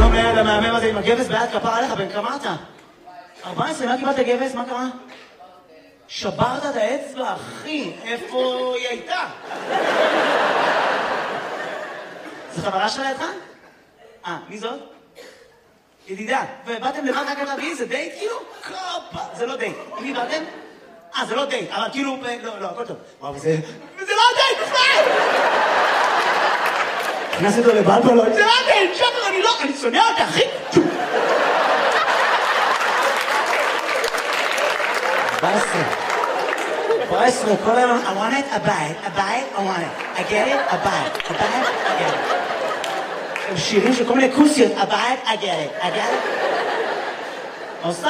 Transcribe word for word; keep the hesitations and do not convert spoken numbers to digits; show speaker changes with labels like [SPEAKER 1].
[SPEAKER 1] שלום ליד המהמם הזה עם הגבס ביד, כפר עליך, בן כמה אתה? ארבע עשרה, מה קיבלת גבס? מה קרה? שברת את האצבע, אחי, איפה היא הייתה? זו חברה שלה לידך? אה, מי זאת? ידידה, ובאתם לבד רק אתה בי, זה דייט כאילו? קופה, זה לא דייט. עם מי באתם? אה, זה לא דייט, אבל כאילו, לא, לא, הכל טוב. וואו, זה... וזה לא דייט, בכלל! הכנס אותו לבלבלות, זה לא דייט, שחר, אני לא, אני שונא אותה, אחי! ארבע עשרה. ארבע עשרה, כל היום, I want it, a bite, a bite, I want it. I get it, a bite, a bite, I get it. הם שירים של כל מיני כוסיות, a bite, I get it, I get it.